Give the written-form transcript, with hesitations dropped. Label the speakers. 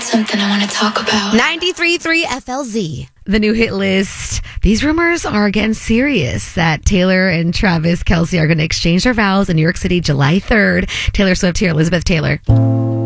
Speaker 1: something I want to talk about.
Speaker 2: 93.3 FLZ.
Speaker 3: The new hit list. These rumors are getting serious that Taylor and Travis Kelce are going to exchange their vows in New York City July 3rd. Taylor Swift here, Elizabeth Taylor.